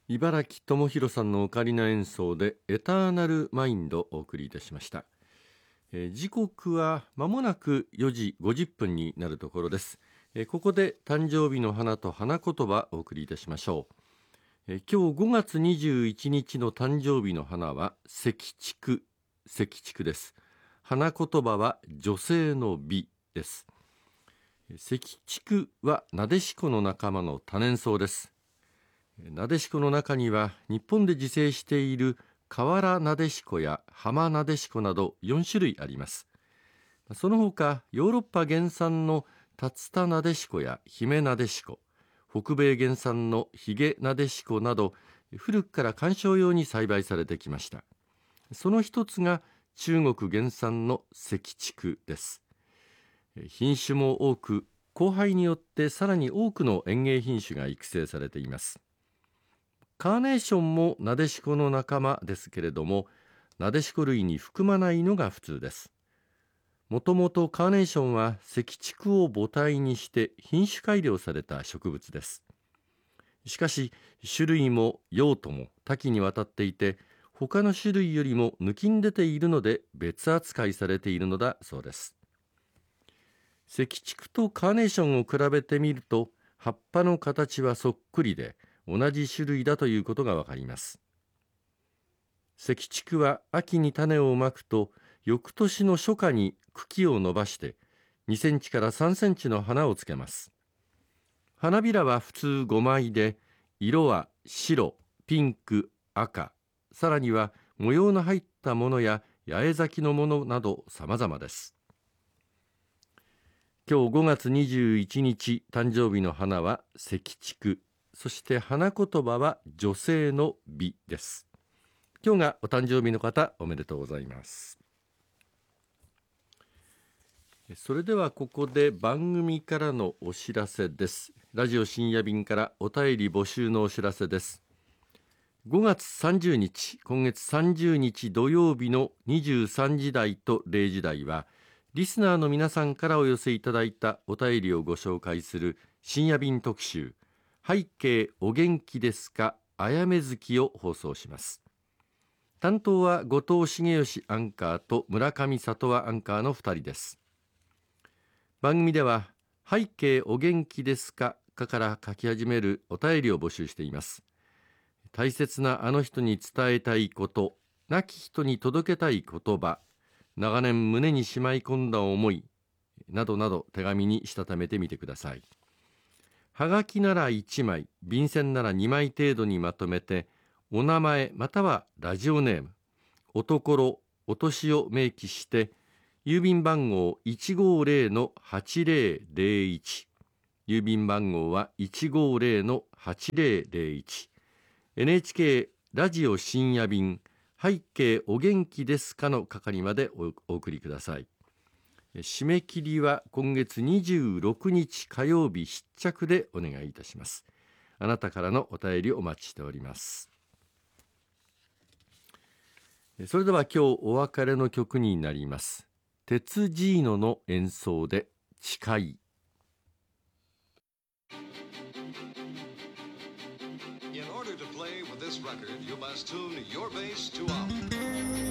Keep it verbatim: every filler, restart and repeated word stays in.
茨城智弘さんのオカリナ演奏でエターナルマインドをお送りいたしました。えー、時刻は間もなくよじごじゅっぷんになるところです。えー、ここで誕生日の花と花言葉をお送りいたしましょう。えー、今日ごがつにじゅういちにちの誕生日の花は赤竹、赤竹です。花言葉は女性の美です。赤竹はなでしこの仲間の多年草です。なでしこの中には日本で自生している河原なでしこや浜なでしこなどよんしゅるいあります。その他ヨーロッパ原産の竜田なでしこや姫なでしこ、北米原産のヒゲなでしこなど古くから観賞用に栽培されてきました。その一つが中国原産の赤竹です。品種も多く、交配によってさらに多くの園芸品種が育成されています。カーネーションもなでしこの仲間ですけれども、なでしこ類に含まないのが普通です。もともとカーネーションは赤竹を母体にして品種改良された植物です。しかし種類も用途も多岐にわたっていて、他の種類よりも抜きん出ているので別扱いされているのだそうです。赤竹とカーネーションを比べてみると、葉っぱの形はそっくりで同じ種類だということがわかります。赤竹は秋に種をまくと、翌年の初夏に茎を伸ばしてにセンチからさんセンチの花をつけます。花びらは普通ごまいで、色は白、ピンク、赤、さらには模様の入ったものや八重咲きのものなど様々です。今日ごがつにじゅういちにち誕生日の花は赤竹、そして花言葉は女性の美です。今日がお誕生日の方、おめでとうございます。それではここで番組からのお知らせです。ラジオ深夜便からお便り募集のお知らせです。ごがつさんじゅうにち、今月さんじゅうにち土曜日のにじゅうさんじだいとれいじだいは、リスナーの皆さんからお寄せいただいたお便りをご紹介する深夜便特集、背景お元気ですかあやめ月を放送します。担当は後藤茂義アンカーと村上里和アンカーのふたりです。番組では背景お元気ですかかから書き始めるお便りを募集しています。大切なあの人に伝えたいこと、亡き人に届けたい言葉、長年胸にしまい込んだ思いなどなど手紙にしたためてみてください。はがきならいちまい、便箋ならにまい程度にまとめて、お名前またはラジオネーム、おところ、お年を明記して、郵便番号 いちごぜろのはちぜろぜろいち、郵便番号は いちごぜろのはちぜろぜろいち、エヌエイチケー ラジオ深夜便背景お元気ですかの係まで お, お送りください。締め切りは今月にじゅうろくにち火曜日必着でお願いいたします。あなたからのお便りお待ちしております。それでは今日お別れの曲になります。鉄ジーノの演奏で誓い。 In order to play with this record, you must tune your bass to off.